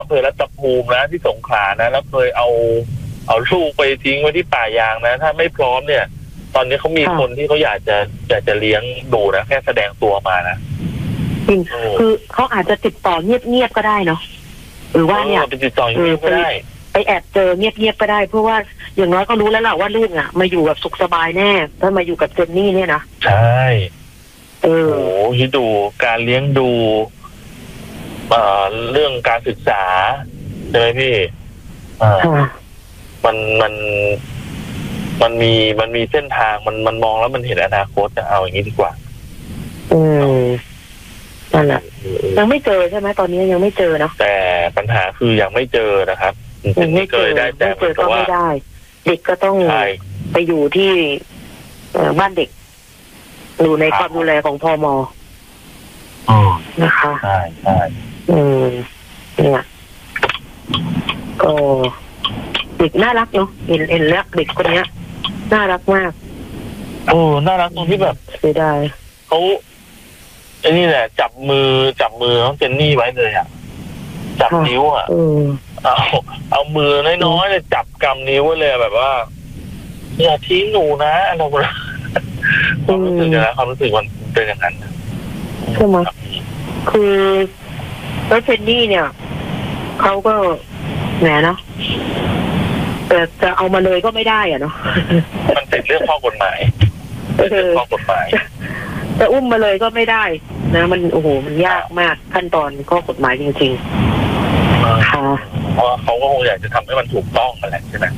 อำเภอรัตภูมินะที่สงขลานะแล้วเคยเอาลูกไปทิ้งไว้ที่ป่ายางนะถ้าไม่พร้อมเนี่ยตอนนี้เขามีคนที่เขาอยากจะเลี้ยงดูนะแค่แสดงตัวมานะจริงคือเขาอาจจะติดต่อเงียบๆก็ได้เนาะหรือว่าเนี่ยไปติดต่อเงียบก็ได้ไปแอบเจอเงียบๆก็ได้เพราะว่าอย่างน้อยก็รู้แล้วแหละว่าลูกอ่ะมาอยู่แบบสุขสบายแน่ถ้ามาอยู่กับเจนนี่เนี่ยนะใช่โอ้โหคิดดูการเลี้ยงดูเรื่องการศึกษาใช่ไหมพี่มันมีเส้นทางมันมองแล้วมันเห็นอนาคตจะเอาอย่างนี้ดีกว่านั่นแหละยังไม่เจอใช่ไหมตอนนี้ยังไม่เจอเนาะแต่ปัญหาคือยังไม่เจอนะครับยังไม่เจอได้แต่ก็ไม่ได้เด็กก็ต้องไปอยู่ที่บ้านเด็กอยู่ในความดูแลของพม.นะคะใช่เนี่ยก็เด็กน่ารักเนาะเห็นแล้วเด็กคนนี้น่ารักมากน่ารักตรงที่แบบเสียดายเขาไอ้นี่แหละจับมือน้องเจนนี่ไว้เลยอ่ะจับนิ้วอ่ะเอามือน้อยๆเลยจับกำนิ้วไว้เลยแบบว่าอย่าทิ้งหนูนะอะไรแบบนั้นความรู้สึกนะความรู้สึกมันเป็นอย่างนั้นใช่ไหมคือแล้วเจนนี่เนี่ยเขาก็แหมเนาะแต่จะเอามาเลยก็ไม่ได้อ่ะเนาะมันติดเรื่องข้อกฎหมายข้อกฎหมายจะอุ้มมาเลยก็ไม่ได้นะมันโอ้โหมันยากมากขั้นตอนข้อกฎหมายจริงๆค่ะเพราะเขาก็คงอยากจะทำให้มันถูกต้องอะไรใช่ไหม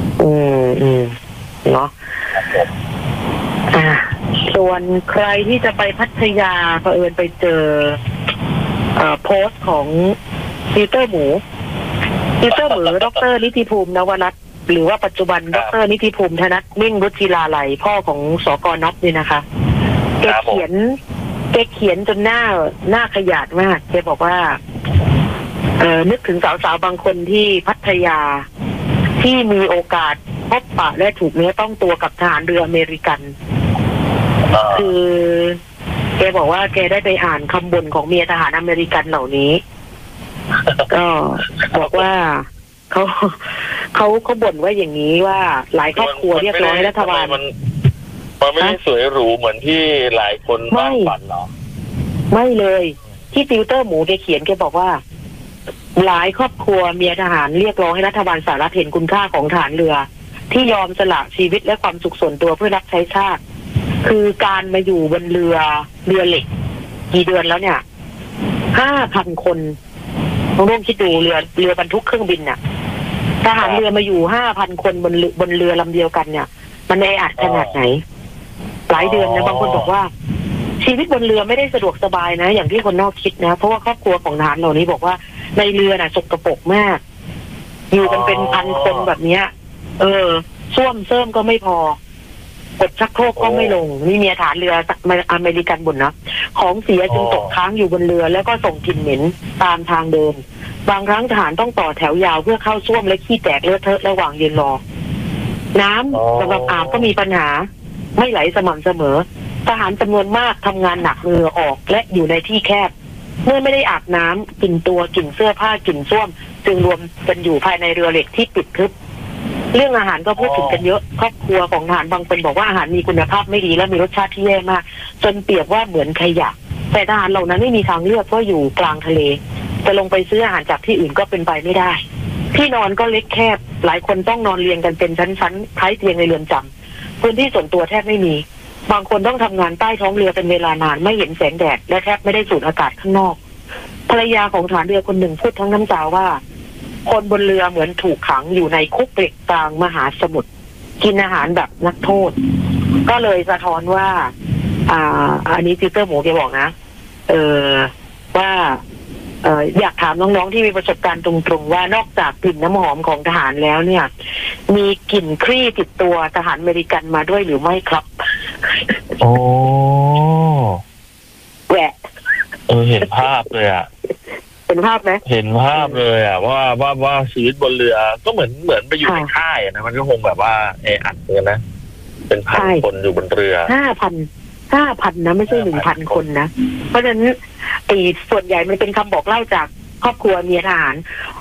เนาะส่วนใครที่จะไปพัทยาเผอิญไปเจอโพสต์ของติวเตอร์หมูดร.นิติภูมินวรัตน์หรือว่าปัจจุบันดร.นิติภูมิธนัทมิ่งรุจิลาลัยพ่อของสก.น็อปเนี่ยนะคะแกเขียนจนหน้าขยาดมากแกบอกว่านึกถึงสาวๆบางคนที่พัทยาที่มีโอกาสพบปะและถูกเนื้อต้องตัวกับทหารเรืออเมริกันคือแกบอกว่าแกได้ไปอ่านคำบ่นของเมียทหารอเมริกันเหล่านี้ก็บอกว่าเขาบ่นว่าอย่างนี้ว่าหลายครอบครัวเรียกร้องให้รัฐบาลมันไม่ได้สวยหรูเหมือนที่หลายคนบ้านฝันหรอไม่เลยที่ติวเตอร์หมูแกเขียนแกบอกว่าหลายครอบครัวเมียทหารเรียกร้องให้รัฐบาลสหรัฐเห็นคุณค่าของทหารเรือที่ยอมสละชีวิตและความสุขส่วนตัวเพื่อรับใช้ชาติคือการมาอยู่บนเรือเหล็กกี่เดือนแล้วเนี่ย 5,000 คนลองคิดดูเรือบรรทุกเครื่องบินน่ะทหารเรือมาอยู่ 5,000 คนบนเรือลำเดียวกันเนี่ยมันแออัดขนาดไหนหลายเดือนนะบางคนบอกว่าชีวิตบนเรือไม่ได้สะดวกสบายนะอย่างที่คนนอกคิดนะเพราะว่าครอบครัวของทหารเหล่านี้บอกว่าในเรือน่ะสกปรกมากอยู่กันเป็นพันคนแบบเนี้ยส้วมเสริมก็ไม่พอกดชักโครกก็ไม่ลงนี่เมียฐานเรืออเมริกันบ่นนะของเสียจึงตกค้างอยู่บนเรือแล้วก็ส่งกลิ่นเหม็นตามทางเดินบางครั้งทหารต้องต่อแถวยาวเพื่อเข้าส้วมและขี้แตกเลอะเทอะระหว่างยืนรอน้ำสำหรับอาบก็มีปัญหาไม่ไหลสม่ำเสมอทหารจำนวนมากทำงานหนักเหงื่อออกและอยู่ในที่แคบเมื่อไม่ได้อาบน้ำกลิ่นตัวกลิ่นเสื้อผ้ากลิ่นส้วมจึงรวมกันอยู่ภายในเรือเหล็กที่ปิดทึบเรื่องอาหารก็พูดถึงกันเยอะครอบครัวของทหารบางคนบอกว่าอาหารมีคุณภาพไม่ดีและมีรสชาติที่แย่มากจนเปรียบว่าเหมือนขยะแต่ทหารเหล่านั้นไม่มีทางเลือกเพราะอยู่กลางทะเลจะลงไปซื้ออาหารจากที่อื่นก็เป็นไปไม่ได้ที่นอนก็เล็กแคบหลายคนต้องนอนเรียงกันเป็นชั้นๆคล้ายเตียงในเรือนจำพื้นที่ส่วนตัวแทบไม่มีบางคนต้องทำงานใต้ท้องเรือเป็นเวลานานไม่เห็นแสงแดดและแทบไม่ได้สูดอากาศข้างนอกภรรยาของทหารเรือคนหนึ่งพูดทั้งน้ำตาว่าคนบนเรือเหมือนถูกขังอยู่ในคุกเหล็กกลางมหาสมุทรกินอาหารแบบนักโทษก็เลยสะท้อนว่าอันนี้ติวเตอร์หมูแกบอกนะว่าอยากถามน้องๆที่มีประสบการณ์ตรงๆว่านอกจากกลิ่นน้ำหอมของทหารแล้วเนี่ยมีกลิ่นครี่ติดตัวทหารอเมริกันมาด้วยหรือไม่ครับโอ้แหวะเห็นภาพเลยอ่ะเห็นภาพไหมเห็นภาพเลยอ่ะว่าชีวิตบนเรือก็เหมือนไปอยู่ในค่ายนะมันก็คงแบบว่าอัดเลยนะเป็นพันคนอยู่บนเรือ 5,000นะไม่ใช่ 1,000 คนนะเพราะฉะนั้นส่วนใหญ่มันเป็นคำบอกเล่าจากครอบครัวเมียทหาร